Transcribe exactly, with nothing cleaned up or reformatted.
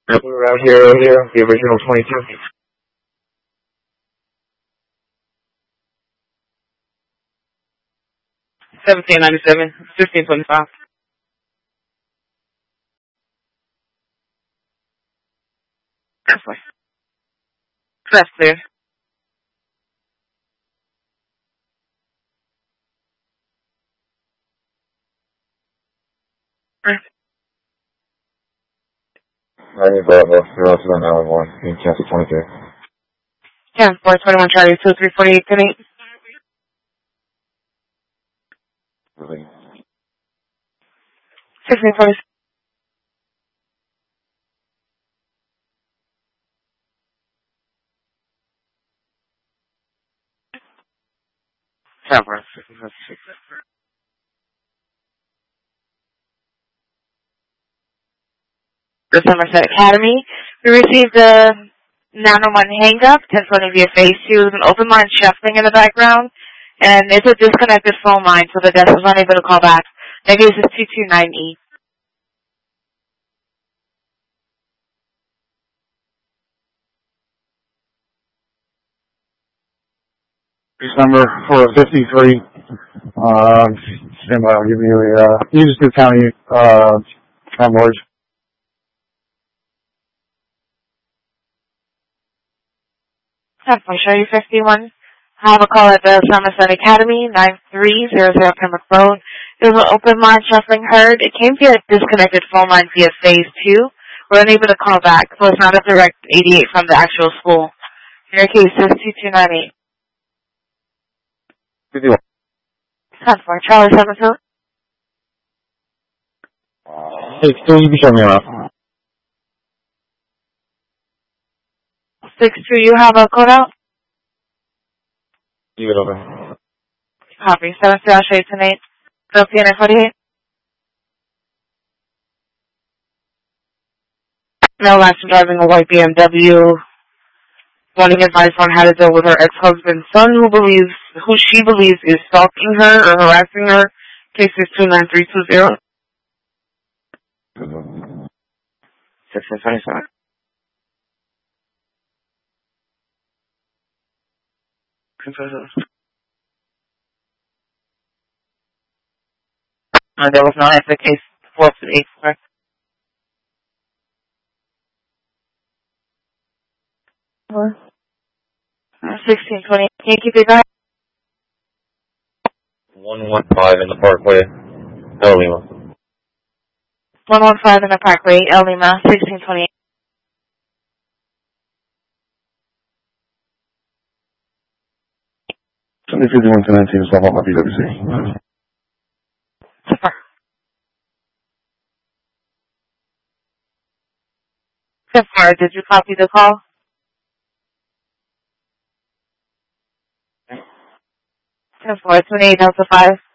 We're out here earlier, the original twenty-two. seventeen ninety-seven, fifteen twenty-five. That's fine. That's clear. Miami Bravo, zero seven nine one, in Kansas twenty-two. ten four twenty-one Charlie, two three forty-eight, ten eight. Really? sixteen forty. ten four. The Somerset Academy. We received a nine one one hang-up, ten twenty via phase two, with an open line shuffling in the background, and it's a disconnected phone line, so the desk was unable to call back. Negative is two two nine E. Case number four fifty-three. Uh, stand by, I'll give you a, uh, Houston County, uh, landlord. ten four, show you fifty-one. I have a call at the Somerset Academy, nine three zero zero Pembroke Road. There was an open line shuffling heard. It came via a disconnected phone line via phase two. We're unable to call back, so it's not a direct eighty-eight from the actual school. Your case is two two nine eight. fifty-one. ten four, Charlie seven two. Hey, Stu, you can show me around. six two, you have a code out? Leave it open. Copy. seven two, I'll show you tonight. Philippine forty-eight. No last driving a white B M W. Wanting advice on how to deal with her ex-husband's son who believes, who she believes is stalking her or harassing her. Case is two nine three two zero. six six twenty-seven. Uh, there was no answer. Case four two eight four. sixteen twenty. Can you keep it going? one one five in the Parkway, El Lima. one one five in the Parkway, El Lima, sixteen twenty-eight. seventy fifty-one to nineteen is all about my B W C. Super. Super. Did you copy the call? ten four, twenty-eight Delta five.